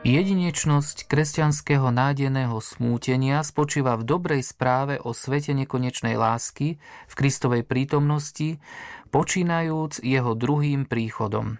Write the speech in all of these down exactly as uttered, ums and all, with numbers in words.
Jedinečnosť kresťanského nádejného smútenia spočíva v dobrej správe o svete nekonečnej lásky v Kristovej prítomnosti, počínajúc jeho druhým príchodom.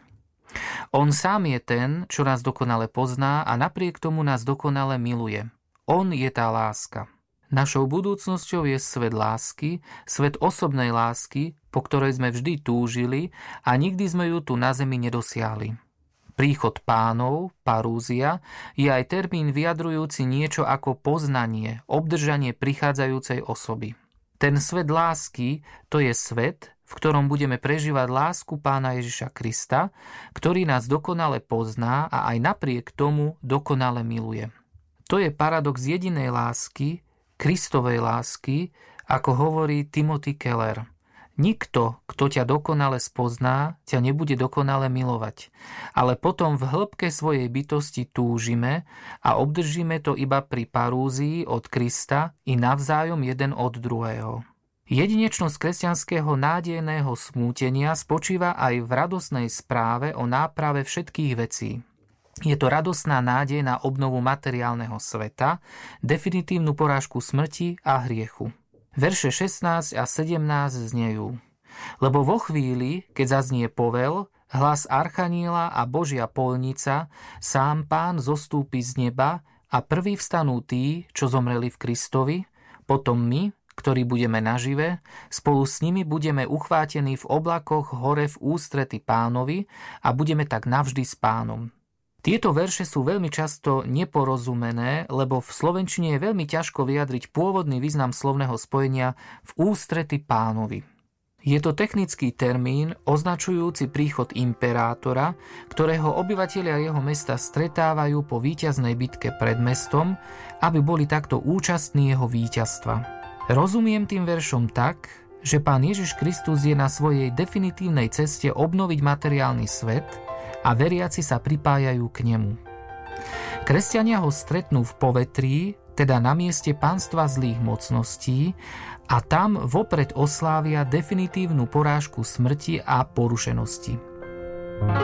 On sám je ten, čo nás dokonale pozná a napriek tomu nás dokonale miluje. On je tá láska. Našou budúcnosťou je svet lásky, svet osobnej lásky, po ktorej sme vždy túžili a nikdy sme ju tu na zemi nedosiahli. Príchod Pánov, parúzia, je aj termín vyjadrujúci niečo ako poznanie, obdržanie prichádzajúcej osoby. Ten svet lásky, to je svet, v ktorom budeme prežívať lásku Pána Ježiša Krista, ktorý nás dokonale pozná a aj napriek tomu dokonale miluje. To je paradox jedinej lásky, Kristovej lásky, ako hovorí Timothy Keller. Nikto, kto ťa dokonale spozná, ťa nebude dokonale milovať. Ale potom v hĺbke svojej bytosti túžime a obdržíme to iba pri parúzii od Krista i navzájom jeden od druhého. Jedinečnosť kresťanského nádejného smútenia spočíva aj v radosnej správe o náprave všetkých vecí. Je to radosná nádej na obnovu materiálneho sveta, definitívnu porážku smrti a hriechu. Verše šestnásť a sedemnásť znejú: Lebo vo chvíli, keď zaznie povel, hlas archaniela a Božia polnica, sám Pán zostúpi z neba a prví vstanú tí, čo zomreli v Kristovi, potom my, ktorí budeme nažive, spolu s nimi budeme uchvátení v oblakoch hore v ústrety Pánovi a budeme tak navždy s Pánom. Tieto verše sú veľmi často neporozumené, lebo v slovenčine je veľmi ťažko vyjadriť pôvodný význam slovného spojenia v ústrety Pánovi. Je to technický termín označujúci príchod imperátora, ktorého obyvatelia jeho mesta stretávajú po víťaznej bitke pred mestom, aby boli takto účastní jeho víťazstva. Rozumiem tým veršom tak, že Pán Ježiš Kristus je na svojej definitívnej ceste obnoviť materiálny svet a veriaci sa pripájajú k nemu. Kresťania ho stretnú v povetrí, teda na mieste panstva zlých mocností, a tam vopred oslávia definitívnu porážku smrti a porušenosti.